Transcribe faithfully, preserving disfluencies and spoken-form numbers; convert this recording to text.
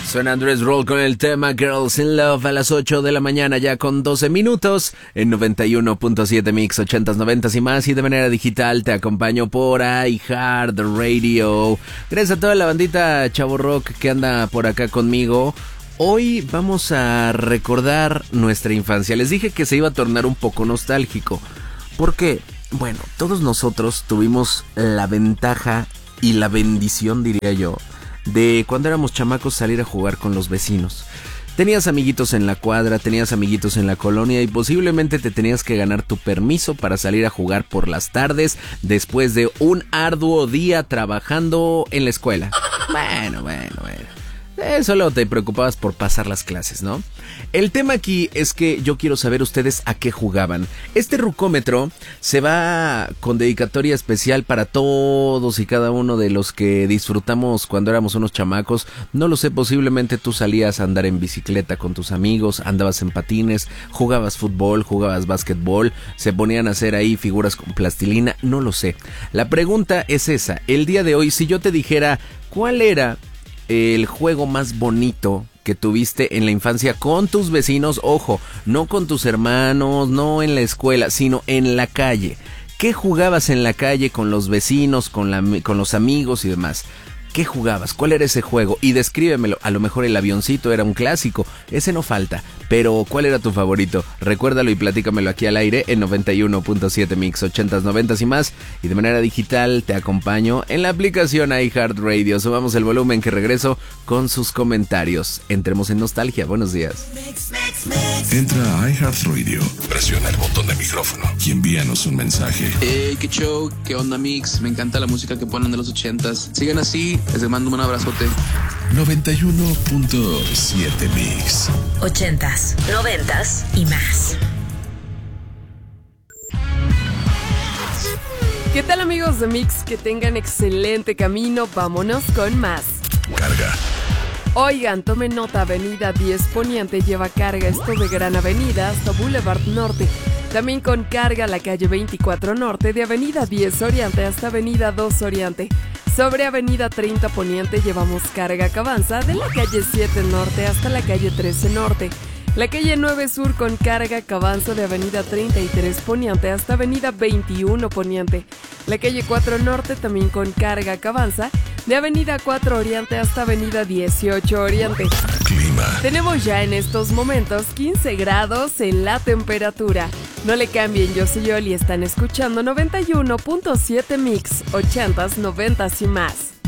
Suena Andrés Roll con el tema Girls in Love a las ocho de la mañana, ya con doce minutos, en noventa y uno punto siete Mix, ochentas, noventas y más, y de manera digital te acompaño por iHeartRadio. Gracias a toda la bandita Chavo Rock que anda por acá conmigo. Hoy vamos a recordar nuestra infancia. Les dije que se iba a tornar un poco nostálgico. ¿Por qué? Bueno, todos nosotros tuvimos la ventaja y la bendición, diría yo, de cuando éramos chamacos salir a jugar con los vecinos. Tenías amiguitos en la cuadra, tenías amiguitos en la colonia y posiblemente te tenías que ganar tu permiso para salir a jugar por las tardes después de un arduo día trabajando en la escuela. Bueno, bueno, bueno. Eh, solo te preocupabas por pasar las clases, ¿no? El tema aquí es que yo quiero saber ustedes a qué jugaban. Este rucómetro se va con dedicatoria especial para todos y cada uno de los que disfrutamos cuando éramos unos chamacos. No lo sé, posiblemente tú salías a andar en bicicleta con tus amigos, andabas en patines, jugabas fútbol, jugabas básquetbol, se ponían a hacer ahí figuras con plastilina, no lo sé. La pregunta es esa, el día de hoy, si yo te dijera cuál era el juego más bonito que tuviste en la infancia con tus vecinos, ojo, no con tus hermanos, no en la escuela, sino en la calle. ¿Qué jugabas en la calle con los vecinos, con, la, con los amigos y demás? ¿Qué jugabas? ¿Cuál era ese juego? Y descríbemelo. A lo mejor el avioncito era un clásico, ese no falta. Pero ¿cuál era tu favorito? Recuérdalo y platícamelo aquí al aire en noventa y uno punto siete Mix, ochentas, noventas y más. Y de manera digital te acompaño en la aplicación iHeartRadio. Subamos el volumen que regreso con sus comentarios. Entremos en nostalgia. Buenos días. Entra a iHeartRadio, presiona el botón de micrófono y envíanos un mensaje. Hey, qué show, qué onda Mix, me encanta la música que ponen de los ochentas. Sigan así, les mando un abrazote. noventa y uno punto siete Mix. Ochentas, noventas y más. ¿Qué tal amigos de Mix? Que tengan excelente camino, vámonos con más. Carga. Oigan, tomen nota, avenida diez Poniente lleva carga esto de Gran Avenida hasta Boulevard Norte. También con carga la calle veinticuatro Norte de avenida diez Oriente hasta avenida dos Oriente. Sobre avenida treinta Poniente llevamos carga que avanza de la calle siete Norte hasta la calle trece Norte. La calle nueve Sur con carga que avanza de avenida treinta y tres Poniente hasta avenida veintiuno Poniente. La calle cuatro Norte también con carga que avanza de avenida cuatro Oriente hasta avenida dieciocho Oriente. Clima. Tenemos ya en estos momentos quince grados en la temperatura. No le cambien, yo soy Yoli y están escuchando noventa y uno punto siete Mix, ochentas, noventas y más.